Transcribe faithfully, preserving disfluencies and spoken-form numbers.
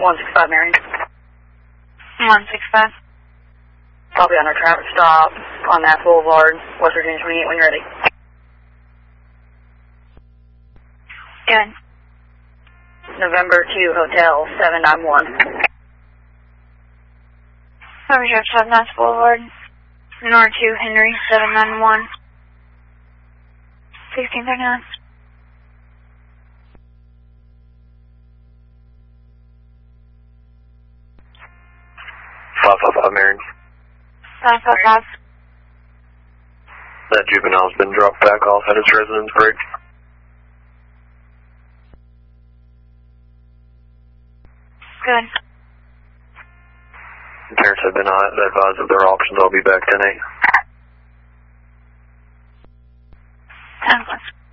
one six five Marion. one six five. Copy on our traffic stop on Mass Boulevard, West Virginia twenty-eight when you're ready. Good. November two Hotel seven nine one. Coverage outside Mass Boulevard, Nor two Henry seven nine one. sixteen thirty-nine. five five five Marion. five five five. That juvenile's been dropped back off at its residence break. Good. Parents have been advised of their options. I'll be back ten eight.